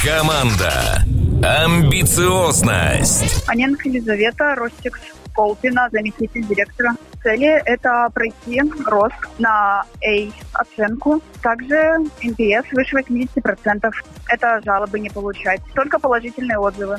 Команда «Амбициозность». Аненко Елизавета, Ростикс Колпина, заместитель директора. Цели – это пройти рост на A оценку. Также NPS выше 80%. Это жалобы не получать. Только положительные отзывы.